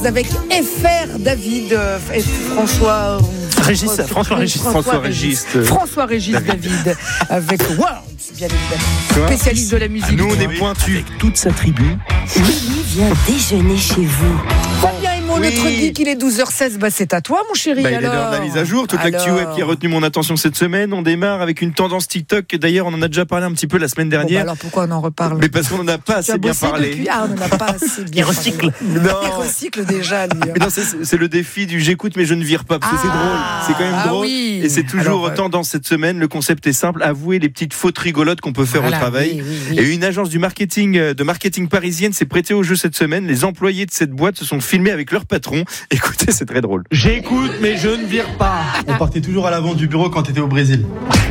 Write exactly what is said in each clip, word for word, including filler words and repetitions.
avec F R David, euh, François... Régis, François, François Régis. François Régis. François Régis David, David avec Worlds, bien évidemment. Spécialiste de la musique. Nous, on est pointus. Avec toute sa tribu. Willy vient déjeuner chez vous. Fabien Imo, Oui. notre geek, il est douze heures seize. Bah, c'est à toi, mon chéri. Bah, il est alors. l'heure de la mise à jour. Toute l'actu Alors. web qui a retenu mon attention cette semaine. On démarre avec une tendance TikTok. D'ailleurs, on en a déjà parlé un petit peu la semaine Bon, bah, dernière. alors pourquoi on en reparle? Mais parce qu'on n'en a pas Tu as assez bien bossé parlé. depuis... Ah, on n'en a pas assez bien Il recycle. parlé. Non. Il recycle déjà, lui. Mais non, c'est, c'est le défi du j'écoute mais je ne vire pas parce que c'est Ah. drôle, c'est quand même Ah drôle oui. et c'est toujours Alors, euh, tendance cette semaine. Le concept est simple, avouez les petites fautes rigolotes qu'on peut faire Voilà, au travail. oui, oui, oui. Et une agence du marketing euh, de marketing parisienne s'est prêtée au jeu cette semaine. Les employés de cette boîte se sont filmés avec leur patron. Écoutez, c'est très drôle. J'écoute, mais je ne vire pas. On partait toujours à l'avant du bureau quand t'étais au Brésil.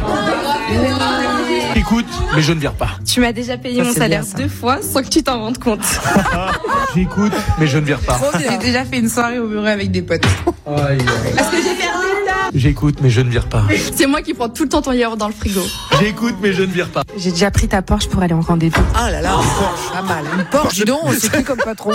J'écoute, mais je ne vire pas. Tu m'as déjà payé Ça, mon c'est salaire bien, ça. deux fois sans que tu t'en rendes compte. J'écoute, mais je ne vire pas. Trop bien. J'ai déjà fait une soirée au bureau avec des potes. Aïe. Parce que j'ai perdu le taf. J'écoute, mais je ne vire pas. C'est moi qui prends tout le temps ton yaourt dans le frigo. J'écoute, mais je ne vire pas. J'ai déjà pris ta Porsche pour aller en rendez-vous. Ah là là, une Porsche, pas mal. Une Porsche, dis donc, c'est qui comme patron?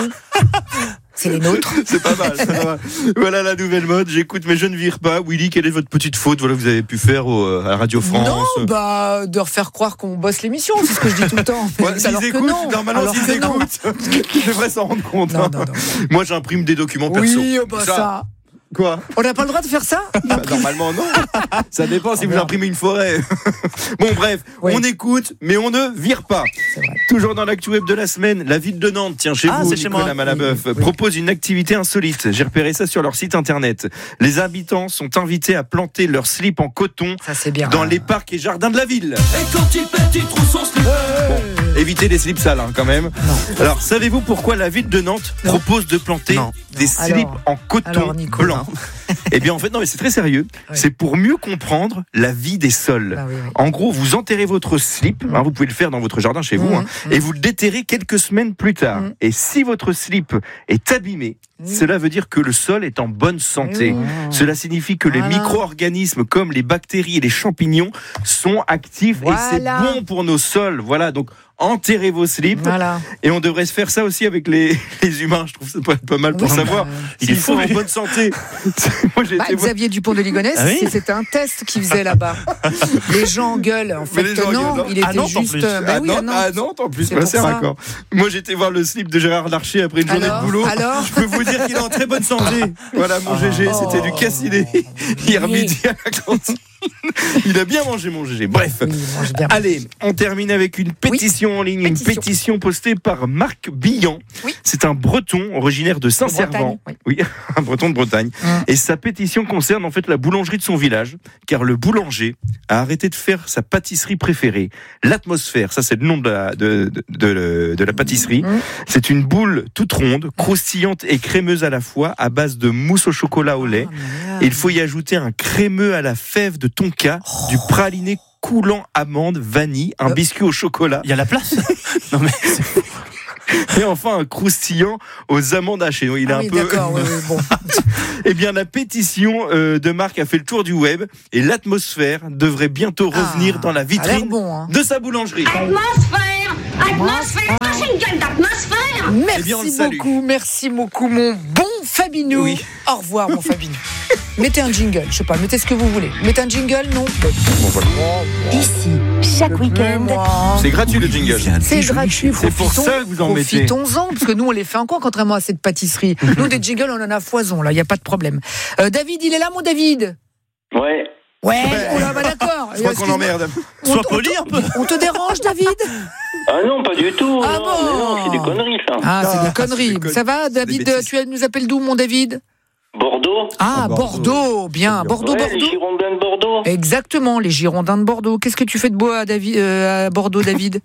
C'est les nôtres. C'est pas mal, c'est pas mal. Voilà la nouvelle mode. J'écoute mais je ne vire pas. Willy, quelle est votre petite faute voilà, que vous avez pu faire au, à Radio France? Non, bah, de refaire croire qu'on bosse l'émission, c'est ce que je dis tout le temps. Ouais, alors s'ils que écoutent, non. normalement Alors s'ils que non. écoutent, ils devraient s'en rendre compte. Non, hein. non, non. Moi j'imprime des documents perso. Oui, oh bah ça. Quoi? On n'a pas le droit de faire ça? Bah, normalement non. Ça dépend si vous imprimez une forêt. Bon bref, Oui. on écoute mais on ne vire pas. C'est vrai. Toujours dans l'actu web de la semaine, la ville de Nantes, tiens chez Ah, vous c'est chez Nicolas moi. Malabeuf, Oui, oui. propose une activité insolite. J'ai repéré ça sur leur site internet. Les habitants sont invités à planter leurs slips en coton Ça, c'est bien. dans les parcs et jardins de la ville. Et quand il pète, il trouve son slip. Évitez les slips sales hein, quand même. Alors savez-vous pourquoi la ville de Nantes Non. propose de planter Non. des Non. slips Alors- en coton alors, Nico, blanc? Eh bien en fait non mais c'est très sérieux. Oui. C'est pour mieux comprendre la vie des sols. Bah oui, oui. En gros, vous enterrez votre slip, hein, vous pouvez le faire dans votre jardin chez vous, Mmh, hein, mmh. et vous le déterrez quelques semaines plus tard. Mmh. Et si votre slip est abîmé, Mmh. cela veut dire que le sol est en bonne santé. Mmh. Cela signifie que les Voilà. micro-organismes comme les bactéries et les champignons sont actifs Voilà. et c'est bon pour nos sols. Voilà, donc enterrez vos slips. Voilà. Et on devrait se faire ça aussi avec les, les humains. Je trouve ça peut être pas mal pour Oui, savoir bah, s'ils il est sont fou, en lui. bonne santé. Moi, j'ai Bah, été voir- Xavier Dupont de Ligonnès, Ah oui c'était un test qu'il faisait là-bas. Les gens gueulent. En fait, Mais les gens non, gueulent, non. il était À Nantes, en juste. plus. euh, bah à, oui, Nantes, à Nantes. à Nantes, en plus, C'est bah, pour c'est ça. raccord. Moi j'étais voir le slip de Gérard Larcher après une journée Alors, de boulot. alors Je peux vous dire qu'il est en très bonne santé. Voilà mon G G, c'était du cassiné hier Oui. midi à la cantine. Il a bien mangé mon G G. Bref. Oui, il mange bien. Allez, on termine avec une pétition en ligne, une Pétition. pétition postée par Marc Billan. Oui. C'est un Breton originaire de Saint-Servant. Bretagne, Oui, un Breton de Bretagne. Hum. Et sa pétition concerne en fait la boulangerie de son village, car le boulanger a arrêté de faire sa pâtisserie préférée. L'atmosphère, ça c'est le nom de la, de, de, de, de la pâtisserie. Hum. C'est une boule toute ronde, croustillante et crémeuse à la fois, à base de mousse au chocolat au lait. Ah, mais là, Et il faut y ajouter un crémeux à la fève de tonka, du praliné coulant amande, vanille, un Euh. biscuit au chocolat Il y a la place. Non mais c'est fou. et enfin un croustillant aux amandes hachées. Donc, il est Ah un oui, peu. d'accord, oui, oui, bon. Eh bien, la pétition euh, de Marc a fait le tour du web et l'atmosphère devrait bientôt revenir Ah, dans la ça a l'air vitrine bon, hein. de sa boulangerie. Atmosphère, atmosphère, j'ai une gueule d'atmosphère. Merci Eh bien, on le salue. beaucoup, merci beaucoup, mon bon Fabinou. Oui. Au revoir, mon Fabinou. Mettez un jingle, je sais pas, mettez ce que vous voulez. Mettez un jingle, non? Bon, voilà. Ici, chaque week-end, Moi. C'est gratuit le jingle. C'est gratuit, C'est pour profitons- ça que vous en mettez. Profitons-en, parce que nous, on les fait encore, contrairement à cette pâtisserie. Nous, des jingles, on en a foison, là, il n'y a pas de problème. Euh, David, il est là, mon David? Ouais. Ouais, oh là, bah d'accord. Je crois qu'on l'emmerde. On Sois te- poli un peu. On te dérange, David? Ah non, pas du tout. Ah non, bon mais non, c'est des conneries, ça. Ah, c'est Ah, des c'est conneries. des con- Ça va, c'est des David? bêtises. Tu nous appelles d'où, mon David? Bordeaux. Ah, Ah, Bordeaux. Bordeaux. Bien. Bordeaux, Ouais, les Bordeaux. Girondins de Bordeaux. Exactement, les Girondins de Bordeaux. Qu'est-ce que tu fais de beau à, David, euh, à Bordeaux, David?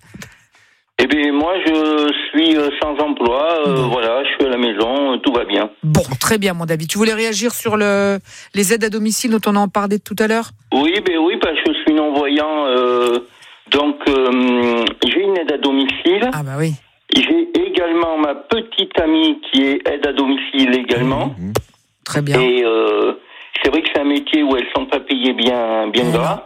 Eh bien, moi, je suis euh, sans emploi. euh, Bon. Voilà, je suis à la maison, euh, tout va bien. Bon, très bien, mon David. Tu voulais réagir sur le, les aides à domicile dont on en parlait tout à l'heure? Oui, ben oui, parce que je suis non-voyant. euh, donc, euh, j'ai une aide à domicile. Ah bah oui. J'ai également ma petite amie qui est aide à domicile également. Très bien. Et euh, c'est vrai que c'est un métier où elles sont pas payées bien, bien Mmh. gras.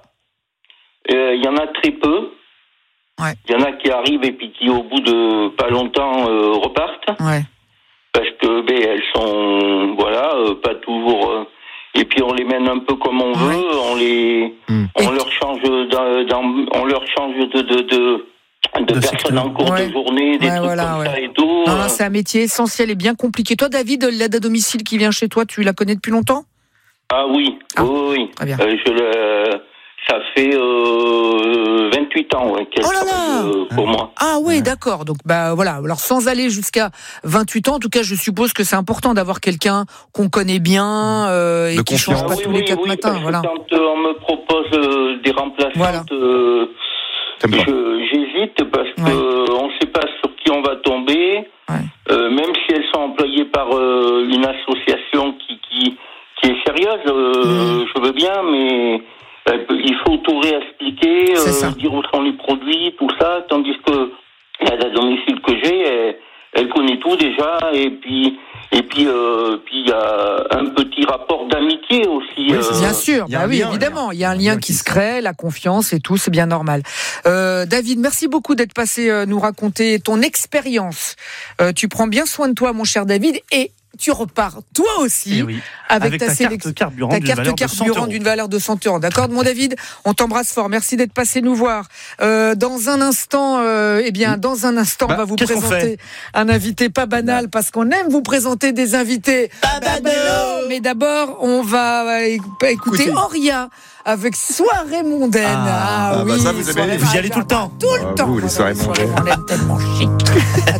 Euh, Il y en a très peu. Ouais. Il y en a qui arrivent et puis qui, au bout de pas longtemps, euh, repartent. Ouais. Parce que ben, après, elles sont, voilà, euh, pas toujours. Euh, et puis on les mène un peu comme on Ouais. veut. On les, Mm. on leur change, dans, dans- on leur change de de de, de, De personnes secteur. en cours Ouais. de journée, des Ouais, trucs voilà, comme ouais. ça et tout. Non, euh. non, c'est un métier essentiel et bien compliqué. Toi, David, l'aide à domicile qui vient chez toi, tu la connais depuis longtemps? Ah oui, Ah, oui, oui. très bien. Euh, je le, ça fait euh, vingt-huit ans ouais, qu'elle Oh là là travaille euh, pour moi. Ah oui, d'accord. Donc bah voilà. Alors sans aller jusqu'à vingt-huit ans, en tout cas, je suppose que c'est important d'avoir quelqu'un qu'on connaît bien euh, et De qui change confiance. pas oui, tous oui, les quatre oui, matins. parce que Voilà. quand euh, on me propose euh, des remplaçantes, Voilà. euh, T'aimes pas. je- j'hésite parce que Ouais. euh, on ne sait pas sur qui on va tomber. Ouais. Euh, même si elles sont employées par euh, une association qui, qui, qui est sérieuse, euh, Mmh. je veux bien, mais euh, il faut tout réexpliquer, C'est euh, ça. dire où sont les produits, tout ça, tandis que l'aide à domicile que j'ai, elle, elle connaît tout déjà, et puis et puis euh, puis il y a un petit rapport d'amitié aussi. Oui, euh, Bien sûr, il y a bah un oui, lien, évidemment, il y a un un lien lien qui qui se se crée, la confiance et tout, c'est bien normal. Euh, David, merci beaucoup d'être passé euh, nous raconter ton expérience. Euh, tu prends bien soin de toi, mon cher David, et tu repars toi aussi Eh oui. avec, Avec ta, ta sélection. carte carburant Ta d'une carte valeur de cent carburant euros. d'une valeur de cent euros. D'accord, mon David, on t'embrasse fort. Merci d'être passé nous voir. Euh, dans un instant, euh, eh bien, dans un instant, Bah, on va vous qu'est-ce qu'on présenter un invité pas banal parce qu'on aime vous présenter des invités pas banals. Mais d'abord, on va euh, écouter Écoutez. Auria avec Soirée mondaine. Ah, ah, bah oui, ça, vous aimez. soirée- Vous y allez tout le temps. Tout le Ah, temps. vous, les Voilà, soirées mondaines. mondaines tellement chic.